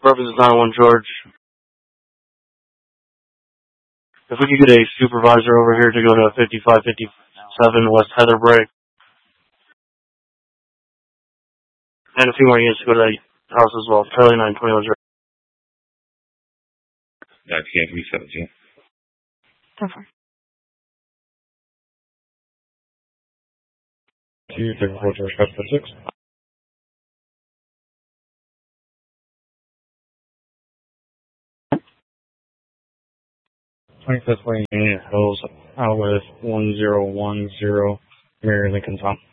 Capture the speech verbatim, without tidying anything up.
Represents nine one George. If we could get a supervisor over here to go to fifty-five fifty-seven West Heather Break. And a few more units to go to that house as well. Charlie nine twenty-one George. That's Yankee seventeen. Perfect. Two, take four, George, five, four, six. twenty-fifth Lane Unit Hills, out with one zero one zero, Mary Lincoln Tom.